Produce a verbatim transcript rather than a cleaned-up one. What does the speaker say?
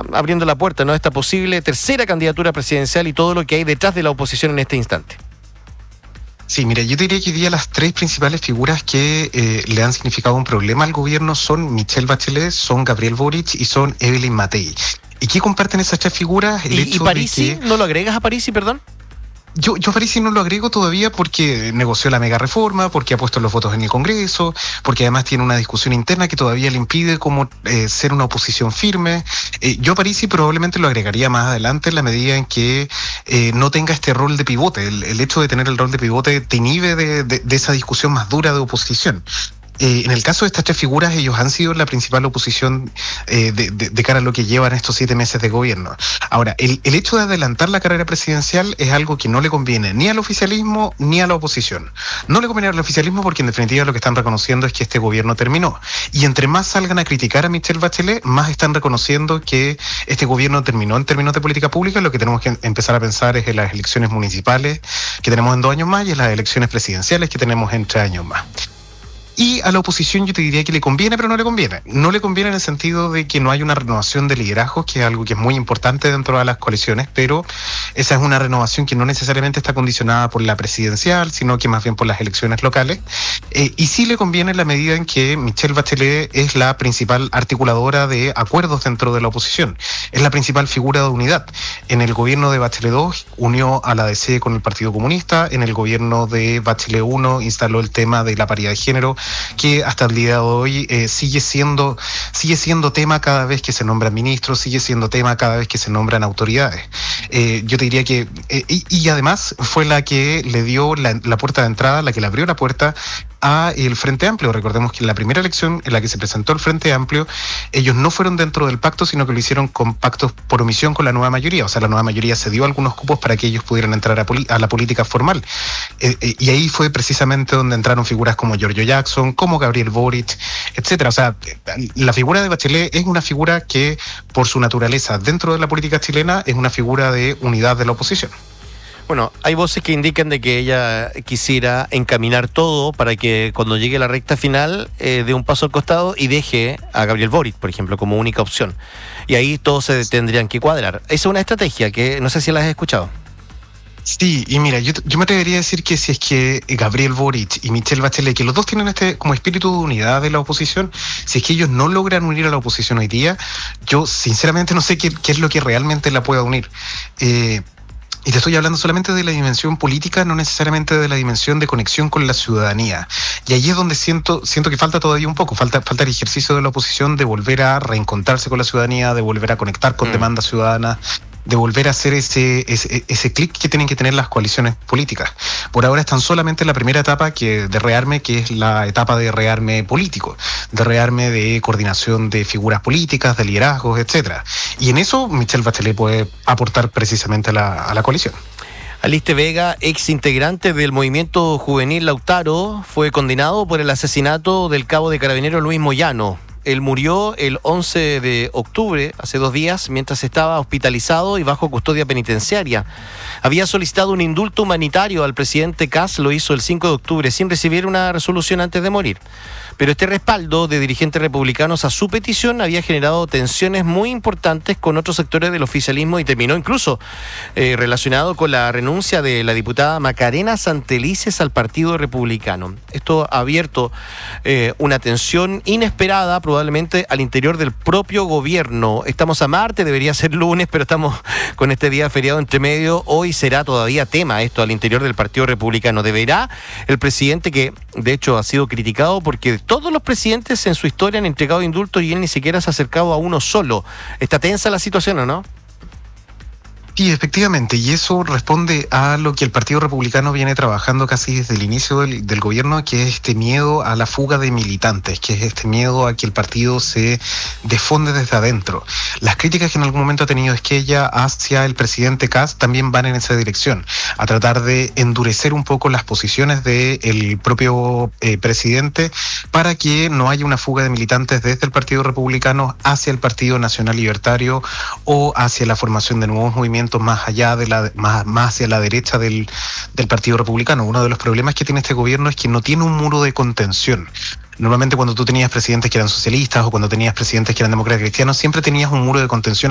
a, abriendo la puerta, ¿no?, a esta posible tercera candidatura presidencial y todo lo que hay detrás de la oposición en este instante. Sí, mira, yo diría que hoy día las tres principales figuras que eh, le han significado un problema al gobierno son Michelle Bachelet, son Gabriel Boric y son Evelyn Matei. ¿Y qué comparten esas tres figuras? El ¿Y, hecho y Parisi? de que... ¿No lo agregas a Parisi, perdón? Yo, yo a Parisi no lo agrego todavía porque negoció la mega reforma, porque ha puesto los votos en el Congreso, porque además tiene una discusión interna que todavía le impide como eh, ser una oposición firme. Eh, yo a Parisi probablemente lo agregaría más adelante en la medida en que eh, no tenga este rol de pivote. El, el hecho de tener el rol de pivote te inhibe de, de, de esa discusión más dura de oposición. Eh, en el caso de estas tres figuras, ellos han sido la principal oposición eh, de, de, de cara a lo que llevan estos siete meses de gobierno. Ahora, el, el hecho de adelantar la carrera presidencial es algo que no le conviene ni al oficialismo ni a la oposición. No le conviene al oficialismo porque en definitiva lo que están reconociendo es que este gobierno terminó. Y entre más salgan a criticar a Michelle Bachelet, más están reconociendo que este gobierno terminó en términos de política pública. Lo que tenemos que empezar a pensar es en las elecciones municipales que tenemos en dos años más y en las elecciones presidenciales que tenemos en tres años más. Y a la oposición yo te diría que le conviene, pero no le conviene. No le conviene en el sentido de que no hay una renovación de liderazgos, que es algo que es muy importante dentro de las coaliciones, pero esa es una renovación que no necesariamente está condicionada por la presidencial, sino que más bien por las elecciones locales. Eh, y sí le conviene en la medida en que Michelle Bachelet es la principal articuladora de acuerdos dentro de la oposición. Es la principal figura de unidad. En el gobierno de Bachelet dos unió a la D C con el Partido Comunista, en el gobierno de Bachelet uno instaló el tema de la paridad de género, que hasta el día de hoy eh, sigue siendo sigue siendo tema cada vez que se nombran ministros, sigue siendo tema cada vez que se nombran autoridades. Eh, yo te diría que, eh, y, y además fue la que le dio la, la puerta de entrada, la que le abrió la puerta a el Frente Amplio. Recordemos que en la primera elección en la que se presentó el Frente Amplio, ellos no fueron dentro del pacto, sino que lo hicieron con pactos por omisión con la nueva mayoría. O sea, la nueva mayoría cedió algunos cupos para que ellos pudieran entrar a, a la política formal. Eh, eh, y ahí fue precisamente donde entraron figuras como Giorgio Jackson, como Gabriel Boric, etcétera. O sea, la figura de Bachelet es una figura que, por su naturaleza dentro de la política chilena, es una figura de unidad de la oposición. Bueno, hay voces que indican de que ella quisiera encaminar todo para que cuando llegue la recta final eh, dé un paso al costado y deje a Gabriel Boric, por ejemplo, como única opción. Y ahí todos se tendrían que cuadrar. Esa es una estrategia que no sé si la has escuchado. Sí, y mira, yo, yo me atrevería a decir que si es que Gabriel Boric y Michelle Bachelet, que los dos tienen este como espíritu de unidad de la oposición, si es que ellos no logran unir a la oposición hoy día, yo sinceramente no sé qué, qué es lo que realmente la pueda unir. Eh, Y te estoy hablando solamente de la dimensión política, no necesariamente de la dimensión de conexión con la ciudadanía. Y ahí es donde siento siento que falta todavía un poco, falta, falta el ejercicio de la oposición de volver a reencontrarse con la ciudadanía, de volver a conectar con mm. demandas ciudadanas, de volver a hacer ese, ese, ese clic que tienen que tener las coaliciones políticas. Por ahora están solamente en la primera etapa que, de rearme, que es la etapa de rearme político, de rearme de coordinación de figuras políticas, de liderazgos, etcétera. Y en eso Michelle Bachelet puede aportar precisamente a la, a la coalición. Aliste Vega, ex integrante del movimiento juvenil Lautaro, fue condenado por el asesinato del cabo de Carabineros Luis Moyano. Él murió el once de octubre, hace dos días, mientras estaba hospitalizado y bajo custodia penitenciaria. Había solicitado un indulto humanitario al presidente Kast, lo hizo el cinco de octubre, sin recibir una resolución antes de morir. Pero este respaldo de dirigentes republicanos a su petición había generado tensiones muy importantes con otros sectores del oficialismo y terminó incluso eh, relacionado con la renuncia de la diputada Macarena Santelices al Partido Republicano. Esto ha abierto eh, una tensión inesperada probablemente al interior del propio gobierno. Estamos a martes, debería ser lunes, pero estamos con este día feriado entre medio. Hoy será todavía tema esto al interior del Partido Republicano. ¿Deberá el presidente, que de hecho ha sido criticado porque todos los presidentes en su historia han entregado indultos y él ni siquiera se ha acercado a uno solo? ¿Está tensa la situación o no? Sí, efectivamente, y eso responde a lo que el Partido Republicano viene trabajando casi desde el inicio del, del gobierno, que es este miedo a la fuga de militantes, que es este miedo a que el partido se desfonde desde adentro. Las críticas que en algún momento ha tenido Esquella hacia el presidente Kast también van en esa dirección, a tratar de endurecer un poco las posiciones del propio eh, presidente para que no haya una fuga de militantes desde el Partido Republicano hacia el Partido Nacional Libertario o hacia la formación de nuevos movimientos más allá de la más, más hacia la derecha del, del Partido Republicano. Uno de los problemas que tiene este gobierno es que no tiene un muro de contención. Normalmente cuando tú tenías presidentes que eran socialistas o cuando tenías presidentes que eran demócratas cristianos, siempre tenías un muro de contención